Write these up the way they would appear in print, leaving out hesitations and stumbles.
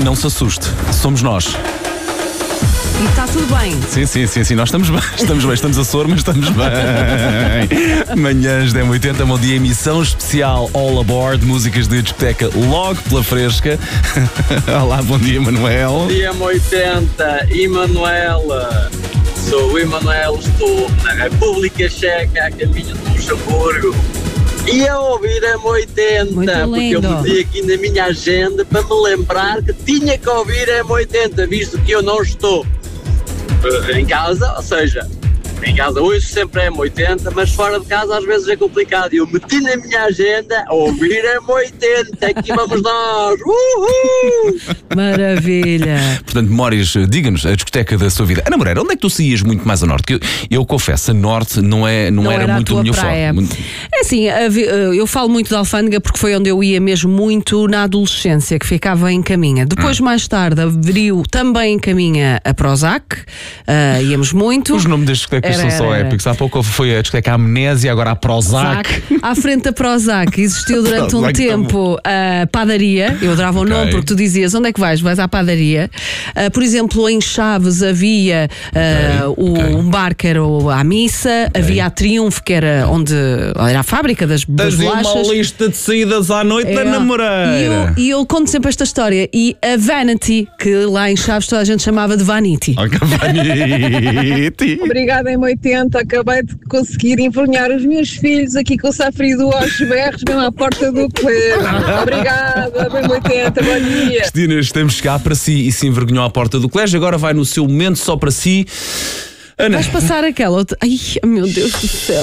Não se assuste, somos nós. E está tudo bem. Sim, nós estamos bem, estamos a sor, mas estamos bem. Manhãs 10h80, bom dia, emissão especial All Aboard, músicas de discoteca logo pela fresca. Olá, bom dia, Manuel. Bom dia, 80, Emanuela. Sou o Emanuel, estou na República Checa, a caminho de Luxemburgo. E a ouvir a 80, porque eu meti aqui na minha agenda para me lembrar que tinha que ouvir a 80, visto que eu não estou em casa, ou seja, em casa hoje sempre é M80, mas fora de casa às vezes é complicado. E eu meti na minha agenda a ouvir M80, aqui vamos nós! Uhul! Maravilha! Portanto, memórias, diga-nos a discoteca da sua vida. Ana Moreira, onde é que tu saías muito mais a norte? Eu confesso, a norte não era muito o meu forte. É assim, eu falo muito da Alfândega porque foi onde eu ia mesmo muito na adolescência, que ficava em Caminha. Depois, mais tarde, abriu também em Caminha a Prozac, íamos muito. Os nomes das discotecas são só épicos. Há pouco foi a discoteca Amnésia, agora a Prozac. À frente da Prozac existiu durante um tempo a padaria. Eu adorava o nome porque tu dizias: onde é que vais? Vais à padaria. Por exemplo, em Chaves havia um bar que era a Missa, havia a Triunfo, que era onde era a fábrica das bolachas. Uma lista de saídas à noite da Ana Moreira. E eu conto sempre esta história. E a Vanity, que lá em Chaves toda a gente chamava de Vanity. Vanity. Obrigada, M80. Acabei de conseguir envergonhar os meus filhos aqui com o Safrido aos berros, mesmo à porta do clube. Obrigada, M80. Bom dia. Cristina, estamos cá para si e se envergonhou à porta do colégio. Agora vai no seu momento só para si. Ana. Vais passar aquela outra. Ai, meu Deus do céu.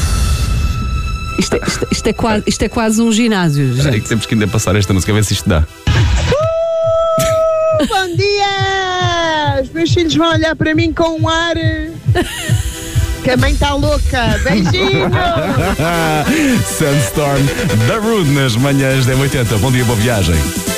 Isto é quase um ginásio. É que temos que ainda passar esta música, a ver se isto dá. Bom dia! Os meus filhos vão olhar para mim com um ar que a mãe está louca. Beijinho! Sandstorm da Rude nas manhãs da 80. Bom dia, boa viagem.